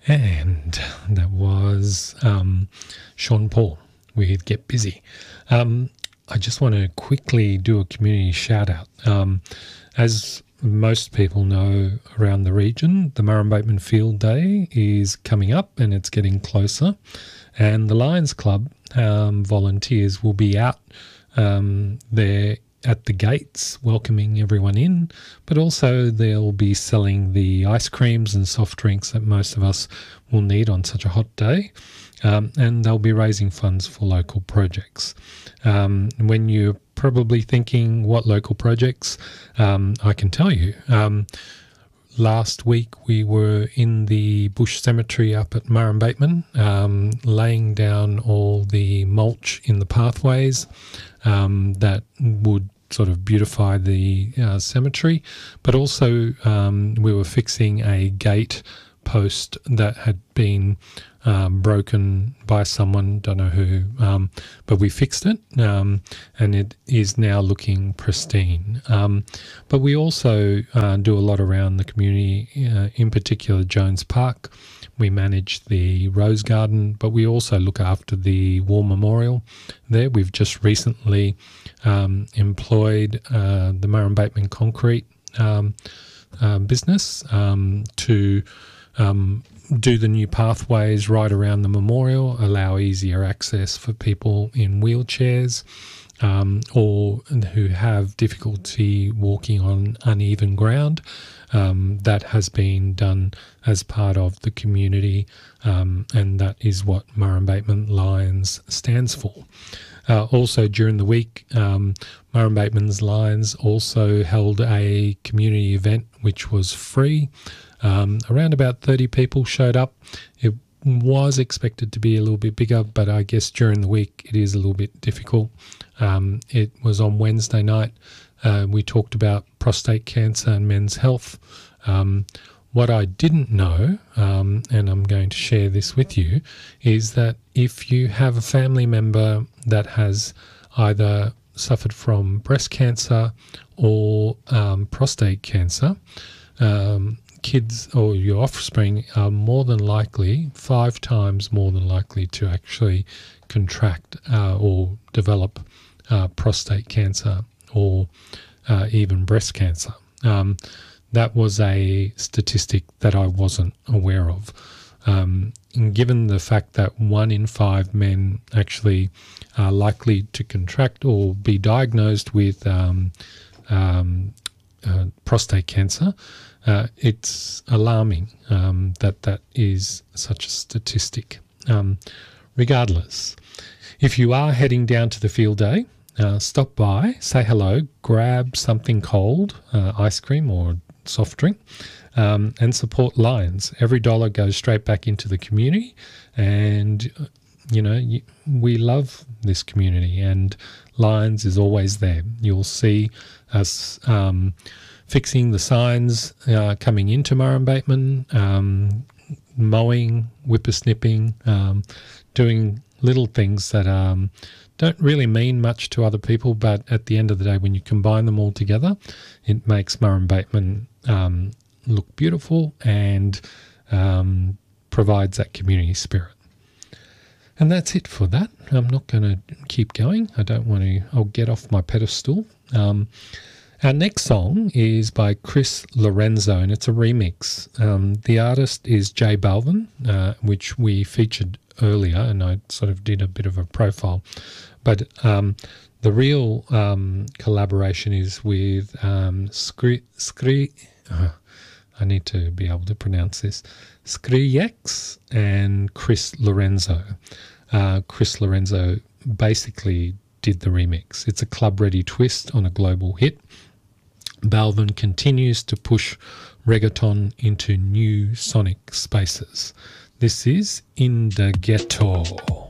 And that was Sean Paul with Get Busy. I just want to quickly do a community shout out. As most people know around the region, the Murrum Bateman Field Day is coming up and it's getting closer. And the Lions Club volunteers will be out there at the gates welcoming everyone in, but also they'll be selling the ice creams and soft drinks that most of us will need on such a hot day, and they'll be raising funds for local projects. When you're probably thinking what local projects, I can tell you. Last week we were in the Bush Cemetery up at Murrum Bateman, laying down all the mulch in the pathways that would sort of beautify the cemetery, but also we were fixing a gate post that had been broken by someone, don't know who, but we fixed it, and it is now looking pristine. But we also do a lot around the community, in particular Jones Park. We manage the Rose Garden, but we also look after the War Memorial there. We've just recently employed the Murrum Bateman Concrete business to do the new pathways right around the memorial, allow easier access for people in wheelchairs or who have difficulty walking on uneven ground. That has been done as part of the community, and that is what Murrum Bateman Lions stands for. Also during the week, Murrum Bateman's Lions also held a community event which was free. Around about 30 people showed up. It was expected to be a little bit bigger, but I guess during the week it is a little bit difficult. It was on Wednesday night. We talked about prostate cancer and men's health. What I didn't know, and I'm going to share this with you, is that if you have a family member that has either suffered from breast cancer or prostate cancer, kids or your offspring are more than likely, 5 times more than likely to actually contract or develop prostate cancer or even breast cancer. That was a statistic that I wasn't aware of. And given the fact that 1 in 5 men actually are likely to contract or be diagnosed with prostate cancer, it's alarming that is such a statistic. Regardless, if you are heading down to the field day, stop by, say hello, grab something cold, ice cream or soft drink, and support Lions. Every dollar goes straight back into the community, and we love this community, and Lions is always there. You'll see us fixing the signs coming into Murrum Bateman, mowing, whippersnipping, doing little things that don't really mean much to other people, but at the end of the day, when you combine them all together, it makes Murrum Bateman look beautiful and provides that community spirit. And that's it for that. I'm not going to keep going. I'll get off my pedestal. Our next song is by Chris Lorenzo, and it's a remix. The artist is J Balvin, which we featured earlier, and I sort of did a bit of a profile. But the real collaboration is with I need to be able to pronounce this, Skrillex and Chris Lorenzo. Chris Lorenzo basically did the remix. It's a club-ready twist on a global hit. Balvin continues to push reggaeton into new sonic spaces. This is In the Ghetto.